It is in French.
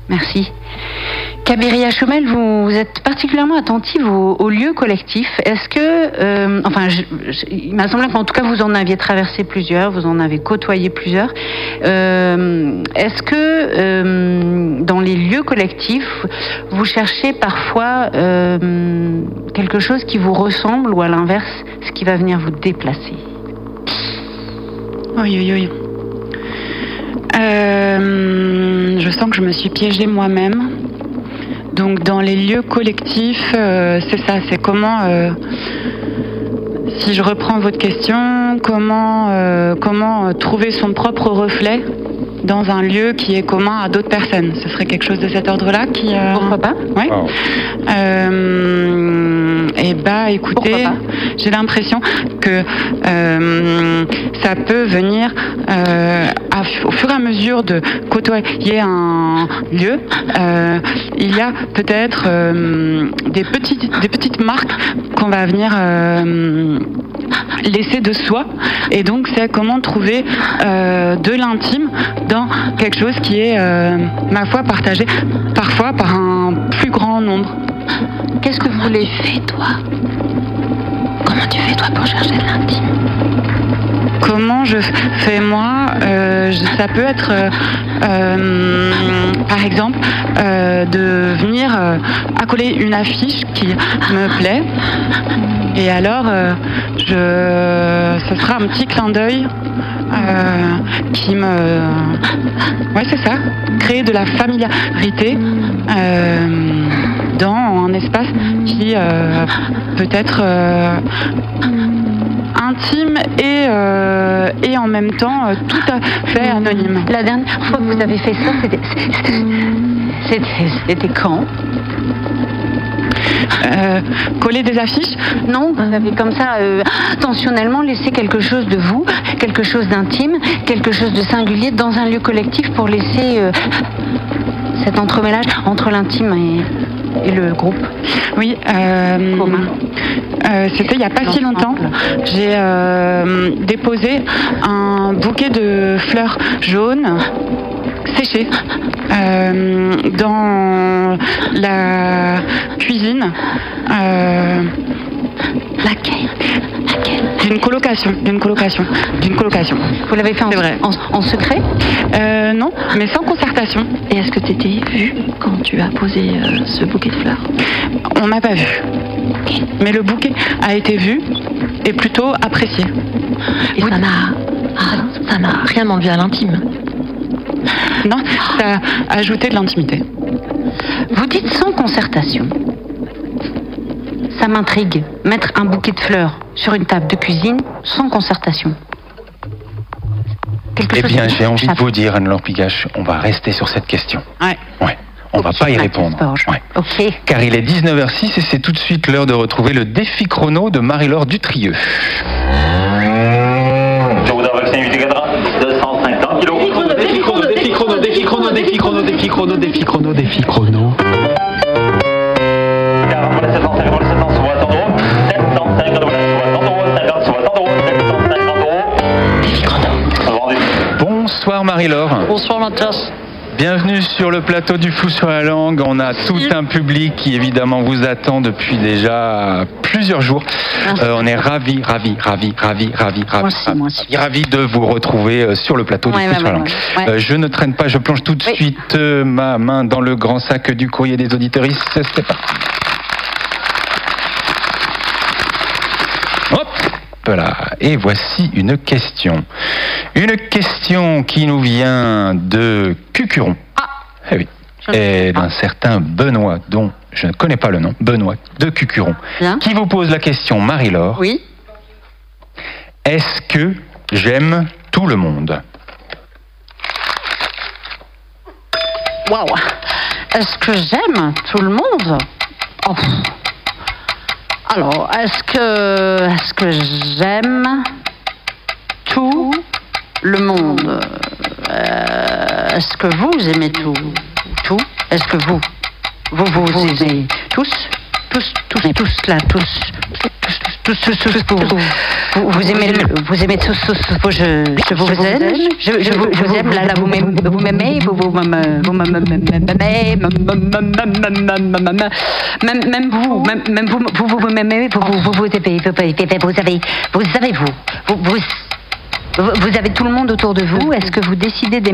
Merci. Kabiria Chomel, vous êtes particulièrement attentive aux lieux collectifs. Est-ce que, il m'a semblé qu'en tout cas vous en aviez traversé plusieurs, vous en avez côtoyé plusieurs. Est-ce que dans les lieux collectifs, vous cherchez parfois quelque chose qui vous ressemble ou à l'inverse, ce qui va venir vous déplacer? Oui. Je sens que je me suis piégée moi-même. Donc dans les lieux collectifs, c'est ça, c'est comment, si je reprends votre question, comment trouver son propre reflet dans un lieu qui est commun à d'autres personnes. Ce serait quelque chose de cet ordre-là qui... Pourquoi pas? Oui. Wow. Écoutez, j'ai l'impression que ça peut venir au fur et à mesure de côtoyer un lieu. Il y a peut-être des petites marques qu'on va venir laisser de soi, et donc c'est comment trouver de l'intime dans quelque chose qui est, ma foi, partagé parfois par un plus grand nombre. Qu'est-ce que vous les faites, toi? Comment tu fais, toi, pour chercher de l'intime? Comment je fais, moi? Ça peut être, par exemple, de venir accoler une affiche qui me plaît, et alors ce sera un petit clin d'œil qui me... Ouais, c'est ça, créer de la familiarité dans un espace qui peut être intime et en même temps tout à fait anonyme. La dernière fois que vous avez fait ça, c'était quand? Coller des affiches? Non, vous avez comme ça intentionnellement laissé quelque chose de vous, quelque chose d'intime, quelque chose de singulier dans un lieu collectif pour laisser cet entremêlage entre l'intime et le groupe. Oui, c'était il n'y a pas si longtemps. J'ai déposé un bouquet de fleurs jaunes séchées dans la cuisine. Laquelle? D'une colocation. Vous l'avez fait en secret? Non, mais sans concertation. Et est-ce que tu étais vue quand tu as posé ce bouquet de fleurs? On m'a pas vu. Okay. Mais le bouquet a été vu et plutôt apprécié. Et ça n'a rien enlevé à l'intime? Non, ça a ajouté de l'intimité. Vous dites sans concertation. Ça m'intrigue, mettre un bouquet de fleurs sur une table de cuisine sans concertation. Eh bien, j'ai envie de vous dire, Anne-Laure Pigache, on va rester sur cette question. Ouais. On va pas y répondre. Ouais. Ok. Car il est 19h06 et c'est tout de suite l'heure de retrouver le défi chrono de Marie-Laure Dutrieux. Je voudrais vacciner 8 cadran, 250 kilos. Défi chrono. Bonsoir Marie-Laure. Bonsoir Mathias. Bienvenue sur le plateau du Fou sur la langue. On a tout un public qui évidemment vous attend depuis déjà plusieurs jours. On est ravis de vous retrouver sur le plateau du Fou sur la langue. Je ne traîne pas, je plonge tout de suite ma main dans le grand sac du courrier des auditeuristes. C'est parti. Hop. Voilà. Et voici une question. Une question qui nous vient de Cucuron. Eh oui. Et d'un certain Benoît, dont je ne connais pas le nom, Benoît de Cucuron, qui vous pose la question, Marie-Laure. Oui. Est-ce que j'aime tout le monde? Waouh. Est-ce que j'aime tout le monde? Alors, est-ce que j'aime tout le monde? Est-ce que vous aimez tout? Est-ce que vous aimez tous là, tous vous aimez tous, je vous aime, je vous aime, là, vous m'aimez, vous m'aimez, même vous m'aimez, vous avez tout le monde autour de vous. Est-ce que vous décidez d'aimer